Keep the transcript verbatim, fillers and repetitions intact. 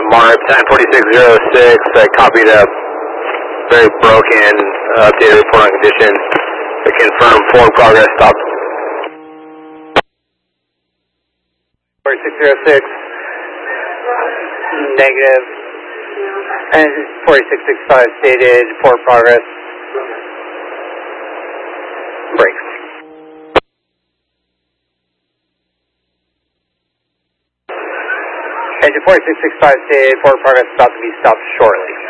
Mark nine forty-six oh six, I copied a very broken uh, updated report on condition. I confirm forward progress stop. forty-six oh six, negative, and forty-six sixty-five stated, forward progress, brakes. Engine forty-six sixty-five stated, forward progress about to be stopped shortly.